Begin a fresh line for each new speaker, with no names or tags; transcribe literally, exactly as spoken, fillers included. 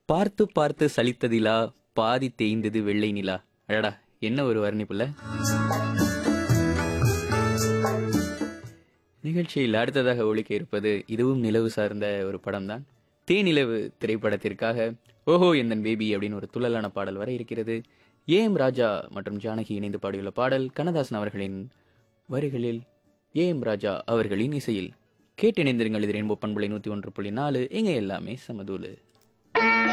பார்த்து பார்த்து சலித்ததிலா பாதி தேய்ந்தது வெள்ளை நிலா. அடடா, என்ன ஒரு வர்ணிப்புல. நிகழ்ச்சியில் அடுத்ததாக ஒலிக்க இருப்பது இதுவும் நிலவு சார்ந்த ஒரு படம்தான். தேனிலவு திரைப்படத்திற்காக ஓஹோ எந்தன் பேபி அப்படின்னு ஒரு துள்ளலான பாடல் வர இருக்கிறது. ஏ எம் ராஜா மற்றும் ஜானகி இணைந்து பாடியுள்ள பாடல் கண்ணதாசன் அவர்களின் வரிகளில் ஏ எம் ராஜா அவர்களின் இசையில். கேட்டு இணைந்திருங்கள். இது ரெயின்போ பண்புலை நூற்றி ஒன்று புள்ளி நாலு. எங்க எல்லாமே சமதூளு.